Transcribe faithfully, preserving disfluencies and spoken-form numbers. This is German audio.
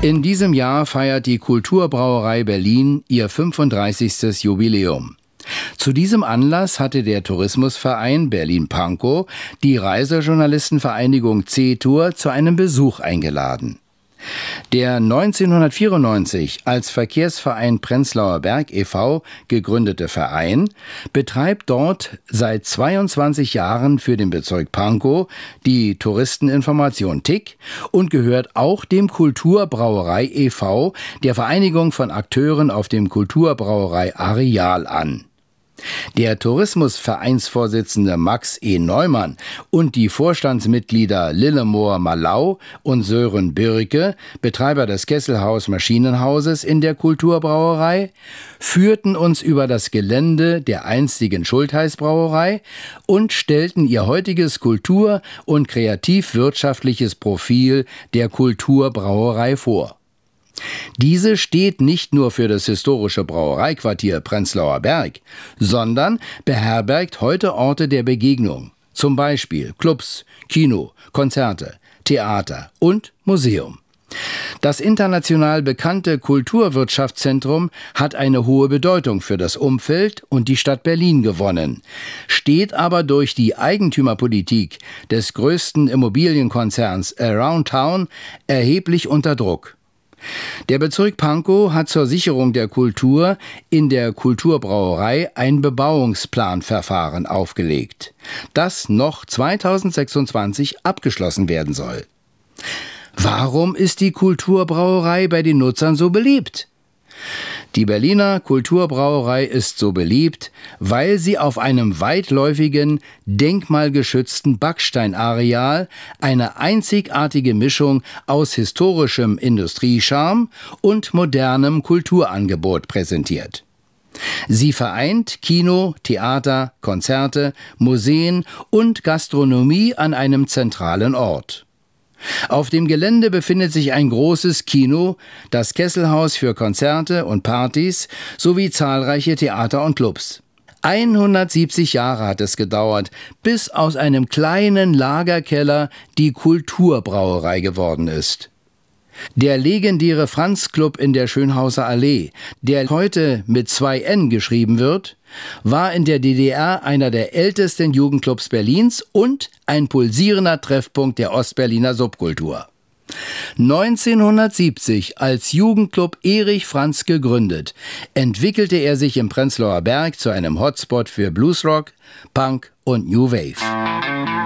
In diesem Jahr feiert die Kulturbrauerei Berlin ihr fünfunddreißigstes Jubiläum. Zu diesem Anlass hatte der Tourismusverein Berlin-Pankow die Reisejournalistenvereinigung C-Tour zu einem Besuch eingeladen. Der neunzehnhundertvierundneunzig als Verkehrsverein Prenzlauer Berg e V gegründete Verein betreibt dort seit zweiundzwanzig Jahren für den Bezirk Pankow die Touristeninformation T I C und gehört auch dem Kulturbrauerei e V, der Vereinigung von Akteuren auf dem Kulturbrauerei Areal, an. Der Tourismusvereinsvorsitzende Max E. Neumann und die Vorstandsmitglieder Lillemor Malau und Sören Birke, Betreiber des Kesselhaus Maschinenhauses in der Kulturbrauerei, führten uns über das Gelände der einstigen Schultheiß-Brauerei und stellten ihr heutiges kultur- und kreativ-wirtschaftliches Profil der Kulturbrauerei vor. Diese steht nicht nur für das historische Brauereiquartier Prenzlauer Berg, sondern beherbergt heute Orte der Begegnung, zum Beispiel Clubs, Kino, Konzerte, Theater und Museum. Das international bekannte Kulturwirtschaftszentrum hat eine hohe Bedeutung für das Umfeld und die Stadt Berlin gewonnen, steht aber durch die Eigentümerpolitik des größten Immobilienkonzerns Around Town erheblich unter Druck. Der Bezirk Pankow hat zur Sicherung der Kultur in der Kulturbrauerei ein Bebauungsplanverfahren aufgelegt, das noch zweitausendsechsundzwanzig abgeschlossen werden soll. Warum ist die Kulturbrauerei bei den Nutzern so beliebt? Die Berliner Kulturbrauerei ist so beliebt, weil sie auf einem weitläufigen, denkmalgeschützten Backsteinareal eine einzigartige Mischung aus historischem Industriecharme und modernem Kulturangebot präsentiert. Sie vereint Kino, Theater, Konzerte, Museen und Gastronomie an einem zentralen Ort. Auf dem Gelände befindet sich ein großes Kino, das Kesselhaus für Konzerte und Partys sowie zahlreiche Theater und Clubs. hundertsiebzig Jahre hat es gedauert, bis aus einem kleinen Lagerkeller die Kulturbrauerei geworden ist. Der legendäre Franz-Club in der Schönhauser Allee, der heute mit zwei N geschrieben wird, war in der D D R einer der ältesten Jugendclubs Berlins und ein pulsierender Treffpunkt der Ostberliner Subkultur. neunzehnhundertsiebzig als Jugendclub Erich Franz gegründet, entwickelte er sich im Prenzlauer Berg zu einem Hotspot für Bluesrock, Punk und New Wave.